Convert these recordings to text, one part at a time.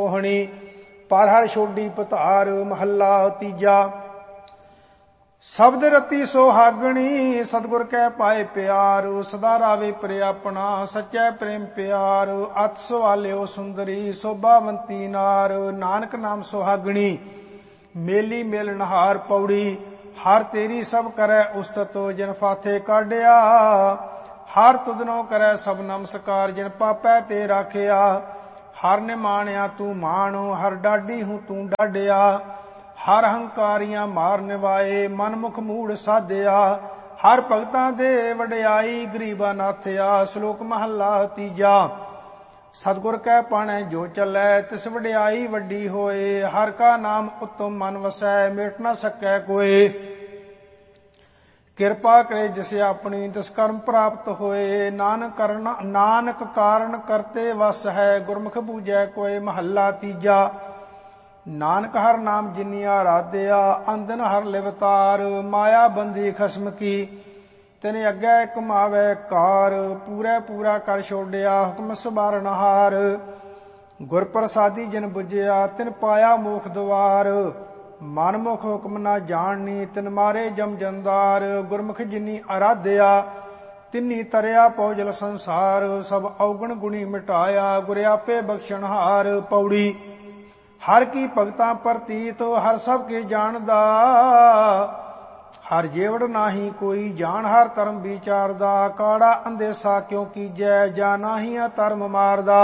ਸੋਹਣੀ। ਪਰ ਹਰ ਛੋਡੀ ਪਤਾਰ ਮਹੱਲਾ ਤੀਜਾ। ਸ਼ਬਦ ਰਤੀ ਸੁਹਾਗਣੀ ਸਤਿਗੁਰ ਕੈ ਪਾਏ ਪਿਆਰ। ਸਦਾ ਰਾਵੇ ਪ੍ਰਿਆ ਆਪਣਾ ਸੱਚੈ ਪ੍ਰੇਮ ਪਿਆਰ। ਅਤ ਸਵਾਲਿਓ ਸੁੰਦਰੀ ਸੋਭਾਵੰਤੀ ਨਾਰ। ਨਾਨਕ ਨਾਮ ਸੁਹਾਗਣੀ ਮੇਲੀ ਮਿਲਨਹਾਰ ਪੌੜੀ। ਹਰ ਤੇਰੀ ਸਭ ਕਰੈ ਉਸਤਤ ਜਿਨ ਫਾਥੇ ਕਾਢਿਆ। ਹਰ ਤੁਧਨੋ ਕਰੈ ਸਭ ਨਮਸਕਾਰ ਜਿਨ ਪਾਪੈ ਤੇ ਰਾਖਿਆ। ਹਰ ਨੇ ਮਾਣਿਆ ਤੂੰ ਮਾਣ ਹਰ ਡਾਢੀ ਹੂੰ ਤੂੰ ਡਾਢਿਆ। ਹਰ ਹੰਕਾਰੀਆਂ ਮਾਰ ਨਿਵਾਏ ਮਨ ਮੁਖ ਮੂੜ ਸਾਧਿਆ। ਹਰ ਭਗਤਾਂ ਦੇ ਵਡਿਆਈ ਗਰੀਬਾ ਨਾਥਿਆ। ਸ਼ਲੋਕ ਮਹੱਲਾ ਤੀਜਾ। ਸਤਿਗੁਰ ਕੈ ਪਾਣੈ ਜੋ ਚੱਲੈ ਤਿਸ ਵਡਿਆਈ ਵੱਡੀ ਹੋਏ। ਹਰ ਕਾ ਨਾਮ ਉਤਮ ਮਨ ਵਸੈ ਮਿਟ ਨ ਸਕੈ ਕੋਏ। ਕਿਰਪਾ ਕਰੇ ਜਿਸ ਆਪਣੀ ਤਿਸ ਕਰਮ ਪ੍ਰਾਪਤ ਹੋਏ। ਨਾਨਕ ਕਾਰਨ ਕਰਤੇ ਵਸ ਹੈ ਗੁਰਮੁਖ ਬੂਝੈ ਕੋਏ। ਮਹੱਲਾ ਤੀਜਾ। ਨਾਨਕ ਹਰ ਨਾਮ ਜਿਨੀ ਆਰਾਧਿਆ ਅੰਦਨ ਹਰ ਲਿਵਤਾਰ। ਮਾਇਆ ਬੰਦੀ ਖਸਮ ਕੀ ਤਿਨ ਅੱਗੇ ਕਮਾਵੇ ਕਾਰ। ਪੂਰਾ ਪੂਰਾ ਕਰ ਛੋੜਿਆ ਹੁਕਮ ਸਵਾਰਨਹਾਰ। ਗੁਰ ਪ੍ਰਸਾਦੀ ਜਿਨ ਬੁਝਿਆ ਤਿਨ ਪਾਇਆ ਮੋਖ ਦੁਆਰ। ਮਨ ਮੁਖ ਹੁਕਮ ਨਾ ਜਾਣਨੀ ਤਿਨ ਮਾਰੇ ਜਮ ਜੰਦਾਰ। ਗੁਰਮੁਖ ਜਿਨੀ ਆਰਾਧਿਆ ਤਿਨੀ ਤਰਿਆ ਪਉਜਲ ਸੰਸਾਰ। ਸਭ ਔਗਣ ਗੁਣੀ ਮਿਟਾਇਆ ਗੁਰ ਆਪੇ ਬਖਸ਼ਣਹਾਰ। ਪੌੜੀ। ਹਰ ਕੀ ਭਗਤਾਂ ਪ੍ਰਤੀਤ ਹਰ ਸਭ ਕੇ ਜਾਣਦਾ। ਹਰ ਜੇਵੜ ਨਾਹੀ ਕੋਈ ਜਾਣ ਹਰ ਧਰਮ ਵਿਚਾਰਦਾ। ਕਾੜਾ ਅੰਦੇਸਾ ਕਿਉ ਕੀਜੈ ਜਾ ਨਾਹੀ ਧਰਮ ਮਾਰਦਾ।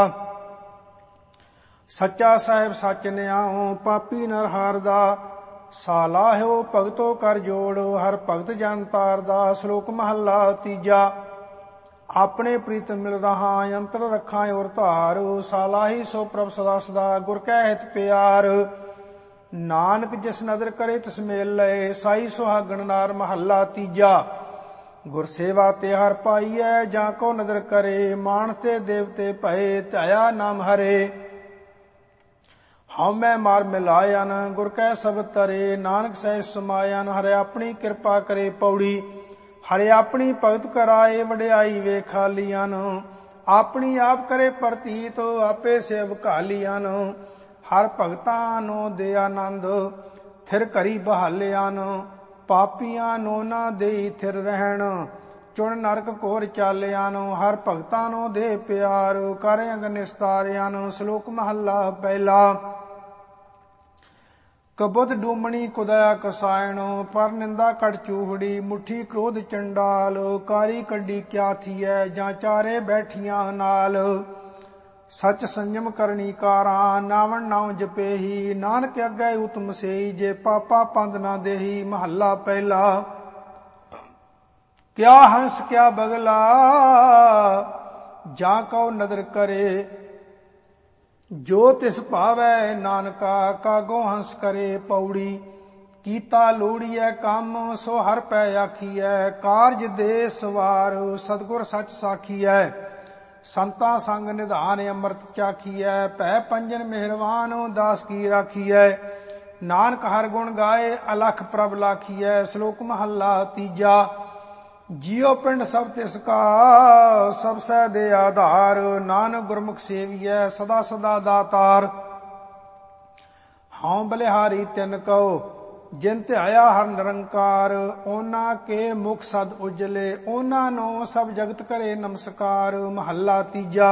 ਸੱਚਾ ਸਾਹਿਬ ਸੱਚ ਨਿਆਉ ਪਾਪੀ ਨਰ ਹਾਰਦਾ। ਸਾਲਾਹਿਓ ਭਗਤੋ ਕਰ ਜੋੜ ਹਰ ਭਗਤ ਜਨ ਤਾਰਦਾ। ਸ਼ਲੋਕ ਮਹੱਲਾ ਤੀਜਾ। ਆਪਣੇ ਪ੍ਰੀਤ ਮਿਲ ਰਹਾ ਅੰਤਰ ਰੱਖਾਂ ਔਰ ਧਾਰ। ਸਾਲਾਹੀ ਸੋ ਪ੍ਰਭ ਸਦਾ ਸਦਾ ਗੁਰ ਕੈ ਹਿਤ ਪਿਆਰ। ਨਾਨਕ ਜਿਸ ਨਦਰ ਕਰੇ ਤਿਸ ਮੇਲ ਲਏ ਸਾਈ ਸੁਹਾਗਣ ਨਾਰ। ਮਹੱਲਾ ਤੀਜਾ। ਗੁਰ ਸੇਵਾ ਤੇ ਹਰ ਪਾਈਐ ਜਾਂ ਕੋ ਨਦਰ ਕਰੇ। ਮਾਨਸ ਤੇ ਦੇਵਤੇ ਭਏ ਧਿਆਇਆ ਨਾਮ ਹਰੇ। ਹਉ ਮੈਂ ਮਾਰ ਮਿਲਾਇਨ ਗੁਰ ਕੈ ਸਬਦ ਤਰੇ। ਨਾਨਕ ਸਹਿ ਸਮਾਇਨ ਹਰਿ ਆਪਣੀ ਕਿਰਪਾ ਕਰੇ। ਪੌੜੀ। ਹਰਿ ਆਪਣੀ ਭਗਤ ਕਰਾਏ ਵਡਿਆਈ ਵੇਖਾਲੀਆਂ। ਆਪਣੀ ਆਪ ਕਰੇ ਪ੍ਰਤੀਤ ਆਪੇ ਸੇਵਕਾ ਲੀਆਂ। ਹਰ ਭਗਤਾਂ ਨੂੰ ਦੇ ਆਨੰਦ ਥਿਰ ਘਰੀ ਬਹਾਲਿਆਂ। ਪਾਪੀਆਂ ਨੂੰ ਨਾ ਦੇਈ ਥਿਰ ਰਹਿਣ ਚੁਣ ਨਰਕ ਘੋਰ ਚਾਲਿਆਂ। ਹਰ ਭਗਤਾਂ ਨੂੰ ਦੇ ਪਿਆਰ ਕਰ ਅੰਗ ਨਿਸਤਾਰਿਆਂ। ਸ਼ਲੋਕ ਮਹੱਲਾ ਪਹਿਲਾ। ਕਬੁੱਧ ਡੂਮਣੀ ਕੁਦਇਆ ਕਸਾਇਣ ਪਰ ਨਿੰਦਾ ਕਟ ਚੂਹੜੀ। ਮੁੱਠੀ ਕ੍ਰੋਧ ਚੰਡਾਲ ਕਾਰੀ ਕੱਢੀ ਕਿਆ ਥੀਐ ਜਾਂ ਚਾਰੇ ਬੈਠੀਆਂ ਨਾਲ। ਸਚ ਸੰਜਮ ਕਰਨੀ ਕਾਰਾਂ ਨਾਵਣ ਨਾਉ ਜਪੇਹੀ। ਨਾਨਕ ਅੱਗੇ ਉਤਮ ਸੇਈ ਜੇ ਪਾਪਾ ਪੰਦ ਨਾ ਦੇਹੀ। ਮਹੱਲਾ ਪਹਿਲਾ। ਕਿਆ ਹੰਸ ਕਿਆ ਬਗਲਾ ਜਾਂ ਕਉ ਨਦਰ ਕਰੇ। ਜੋ ਤਿਸ ਭਾਵੈ ਨਾਨਕਾ ਕਾਗੋ ਹੰਸ ਕਰੇ। ਪੌੜੀ। ਕੀਤਾ ਲੋੜੀਐ ਕੰਮ ਸੋ ਹਰ ਪੈ ਆਖੀਐ। ਕਾਰਜ ਦੇ ਸਵਾਰ ਸਤਿਗੁਰ ਸੱਚ ਸਾਖੀਐ। ਸੰਤਾਂ ਸੰਗ ਨਿਧਾਨ ਅੰਮ੍ਰਿਤ ਚਾਖੀਐ। ਭੈ ਪੰਜਨ ਮਿਹਰਵਾਨ ਦਾਸ ਕੀ ਰਾਖੀਐ। ਨਾਨਕ ਹਰ ਗੁਣ ਗਾਏ ਅਲਖ ਪ੍ਰਭ ਲਾਖੀਐ। ਸ਼ਲੋਕ ਮਹੱਲਾ ਤੀਜਾ। ਜੀਉ ਪਿੰਡ ਸਭ ਤਿਸ ਕਾ ਸਭ ਸਹਿ ਦੇ ਆਧਾਰ। ਨਾਨਕ ਗੁਰਮੁਖ ਸੇਵੀਐ ਸਦਾ ਸਦਾ ਦਾਤਾਰ। ਹਉ ਬਲਿਹਾਰੀ ਤਿਨ ਕਉ ਜਿਨ ਧਿਆਇਆ ਹਰ ਨਿਰੰਕਾਰ। ਉਹਨਾਂ ਕੇ ਮੁਖ ਸਦ ਉਜਲੇ ਉਹਨਾਂ ਨੂੰ ਸਭ ਜਗਤ ਕਰੇ ਨਮਸਕਾਰ। ਮਹੱਲਾ ਤੀਜਾ।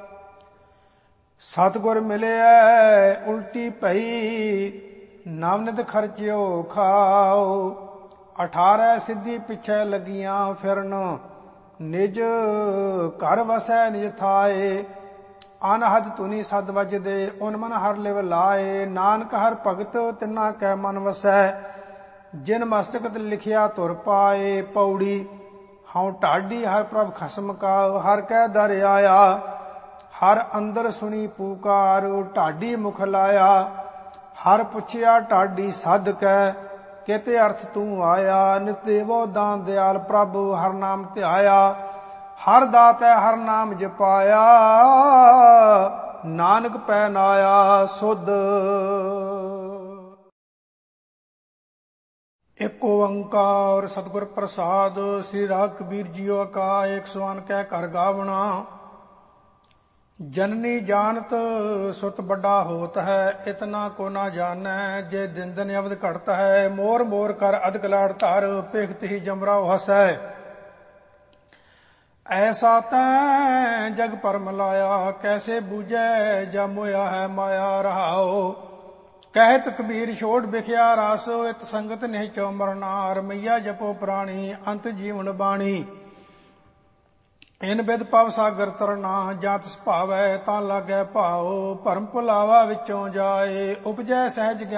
ਸਤਿਗੁਰ ਮਿਲਿਐ ਉਲਟੀ ਭਈ ਨਵਨਿਤ ਖਰਚਿਓ ਖਾਓ। 18 ਸਿੱਧੀ ਪਿੱਛੇ ਲੱਗੀਆਂ ਫਿਰਨ ਨਿਜ ਘਰ ਵਸੈ ਨਿਜ ਥਾਏ। ਅਨਹਦ ਧੁਨੀ ਸਦ ਵਜਦੇ ਉਨ ਮਨ ਹਰ ਲਿਵ ਲਾਏ। ਨਾਨਕ ਹਰ ਭਗਤ ਤਿਨਾ ਕੈ ਮਨ ਵਸੈ ਜਿਨ ਮਸਤਕ ਤੇ ਲਿਖਿਆ ਧੁਰ ਪਾਏ। ਪੌੜੀ। ਹਉ ਢਾਡੀ ਹਰ ਪ੍ਰਭ ਖਸਮ ਕਾ ਹਰ ਕੈ ਦਰ ਆਇਆ। ਹਰ ਅੰਦਰ ਸੁਣੀ ਪੁਕਾਰ ਢਾਡੀ ਮੁਖ ਲਾਇਆ। ਹਰ ਪੁੱਛਿਆ ਢਾਡੀ ਸਦ ਕੈ ਕਿਤੇ ਅਰਥ ਤੂੰ ਆਇਆ। ਨਿਤ ਦੇਵੋ ਦਾਨ ਦਿਆਲ ਪ੍ਰਭ ਹਰ ਨਾਮ ਧਿਆਇਆ। ਹਰ ਦਾਤੈ ਹਰ ਨਾਮ ਜਪਾਇਆ। ਨਾਨਕ ਪੈ ਨਾਇਆ ਸੁਧ। ਏਕ ਓੰਕਾਰ ਸਤਿਗੁਰ ਪ੍ਰਸਾਦ। ਸ੍ਰੀ ਰਾਗ ਕਬੀਰ ਜੀਓ ਕਾ 101 ਕੈ ਘਰ ਗਾਵਣਾ। ਜਨਨੀ ਜਾਣਤ ਸੁਤ ਵੱਡਾ ਹੋਤ ਹੈ, ਇਤਨਾ ਕੋ ਨਾ ਜਾਣੈ, ਜੇ ਦਿਨ ਦਿਨ ਅਵਧ ਘਟਤ ਹੈ। ਮੋਰ ਮੋਰ ਕਰ ਅਧਿਕ ਲਾੜ ਧਰ, ਭੇਖਤ ਹੀ ਜਮਰਾਓ ਹਸੈ। ਐਸਾ ਤੈਂ ਜਗ ਪਰਮ ਲਾਇਆ, ਕੈਸੇ ਬੂਝੈ ਜਾ ਮੋਇਆ ਹੈ ਮਾਇਆ ਰਹਾਓ। ਕਹਿਤ ਕਬੀਰ ਛੋੜ ਵਿਖਿਆ ਰਸ, ਇਤ ਸੰਗਤ ਨਹੀਂ ਚੋ ਮਰਨਾ, ਰਮਈਆ ਜਪੋ ਪ੍ਰਾਣੀ ਅੰਤ ਜੀਵਨ ਬਾਣੀ। ਇਨ ਬਿਦ ਪਵ ਸਾਗਰ ਤਰਨਾ, ਜਾਂ ਤਿਸ ਭਾਵੈ ਤਾਂ ਲਾਗੈ ਭਾਓ, ਭਰਮ ਭੁਲਾਵਾ ਵਿੱਚੋਂ ਜਾਏ, ਉਪਜੈ ਸਹਿਜ ਗਿਆਨ